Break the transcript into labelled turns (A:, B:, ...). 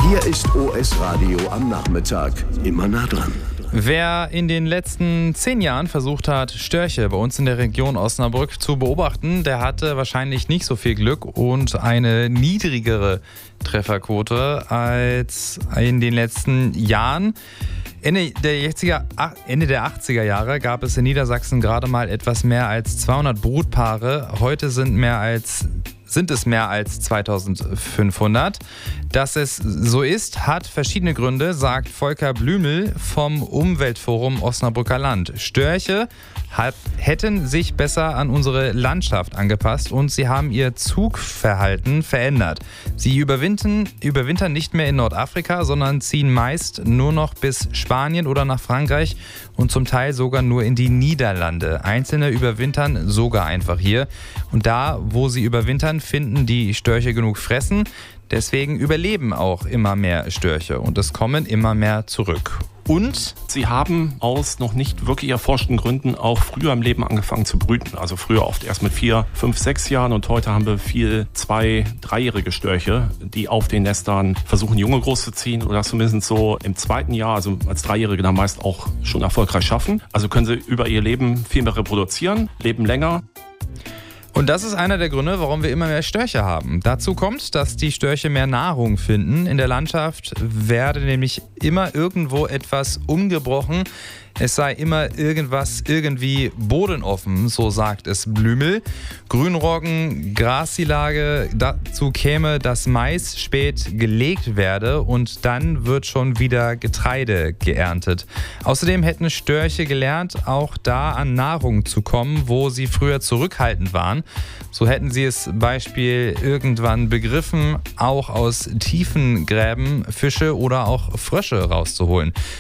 A: Hier ist OS Radio am Nachmittag. Immer nah dran.
B: Wer in den letzten 10 Jahren versucht hat, Störche bei uns in der Region Osnabrück zu beobachten, der hatte wahrscheinlich nicht so viel Glück und eine niedrigere Trefferquote als in den letzten Jahren. Ende der 80er Jahre gab es in Niedersachsen gerade mal etwas mehr als 200 Brutpaare. Heute sind es mehr als 2500. Dass es so ist, hat verschiedene Gründe, sagt Volker Blümel vom Umweltforum Osnabrücker Land. Störche hätten sich besser an unsere Landschaft angepasst und sie haben ihr Zugverhalten verändert. Sie überwintern nicht mehr in Nordafrika, sondern ziehen meist nur noch bis Spanien oder nach Frankreich und zum Teil sogar nur in die Niederlande. Einzelne überwintern sogar einfach hier. Und da, wo sie überwintern, finden die Störche genug Fressen. Deswegen überleben auch immer mehr Störche und es kommen immer mehr zurück. Und
C: sie haben aus noch nicht wirklich erforschten Gründen auch früher im Leben angefangen zu brüten. Also früher oft erst mit 4, 5, 6 Jahren und heute haben wir viel 2-, 3-jährige Störche, die auf den Nestern versuchen, Junge großzuziehen oder zumindest so im 2. Jahr, also als 3-Jährige dann meist auch schon erfolgreich schaffen. Also können sie über ihr Leben viel mehr reproduzieren, leben länger.
B: Und das ist einer der Gründe, warum wir immer mehr Störche haben. Dazu kommt, dass die Störche mehr Nahrung finden. In der Landschaft werde nämlich immer irgendwo etwas umgebrochen. Es sei immer irgendwie bodenoffen, so sagt es Blümel. Grünroggen, Grassilage, dazu käme, dass Mais spät gelegt werde und dann wird schon wieder Getreide geerntet. Außerdem hätten Störche gelernt, auch da an Nahrung zu kommen, wo sie früher zurückhaltend waren. So hätten sie es Beispiel irgendwann begriffen, auch aus tiefen Gräben Fische oder auch Frösche rauszuholen.